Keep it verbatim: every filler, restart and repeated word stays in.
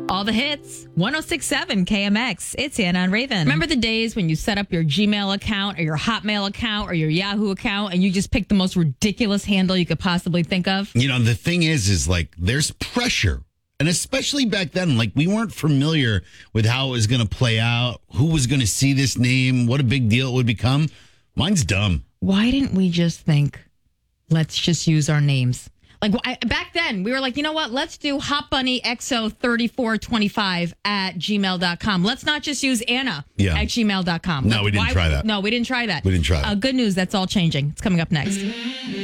All the hits, one oh six point seven K M X. It's Anna and Raven. Remember the days when you set up your Gmail account or your Hotmail account or your Yahoo account and you just picked the most ridiculous handle you could possibly think of? You know, the thing is, is like there's pressure. And especially back then, like we weren't familiar with how it was going to play out, who was going to see this name, what a big deal it would become. Mine's dumb. Why didn't we just think, let's just use our names? Like I, back then, we were like, you know what? Let's do Hot Bunny X O thirty-four twenty-five at gmail dot com. Let's not just use Anna yeah. at gmail dot com. No, we didn't Why, try that. No, we didn't try that. We didn't try that. Uh, good news. That's all changing. It's coming up next.